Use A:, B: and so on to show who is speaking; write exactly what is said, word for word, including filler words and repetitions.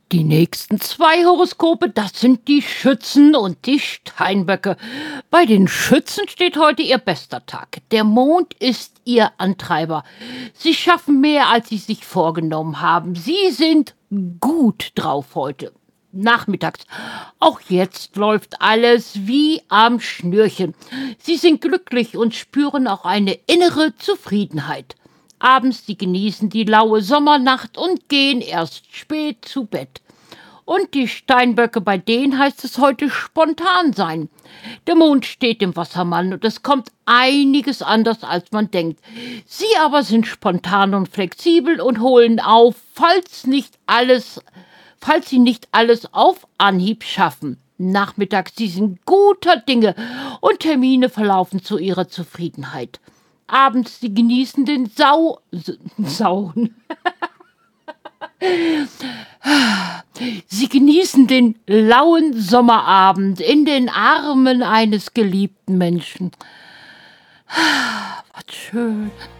A: Die nächsten zwei Horoskope, das sind die Schützen und die Steinböcke. Bei den Schützen steht heute ihr bester Tag. Der Mond ist ihr Antreiber. Sie schaffen mehr, als sie sich vorgenommen haben. Sie sind gut drauf heute. Nachmittags. Auch jetzt läuft alles wie am Schnürchen. Sie sind glücklich und spüren auch eine innere Zufriedenheit. Abends, sie genießen die laue Sommernacht und gehen erst spät zu Bett. Und die Steinböcke, bei denen heißt es heute spontan sein. Der Mond steht im Wassermann und es kommt einiges anders, als man denkt. Sie aber sind spontan und flexibel und holen auf, falls nicht alles, falls sie nicht alles auf Anhieb schaffen. Nachmittags, sie sind guter Dinge und Termine verlaufen zu ihrer Zufriedenheit. Abends, sie genießen den Sau... Sauen. Sie genießen den lauen Sommerabend in den Armen eines geliebten Menschen. Was schön.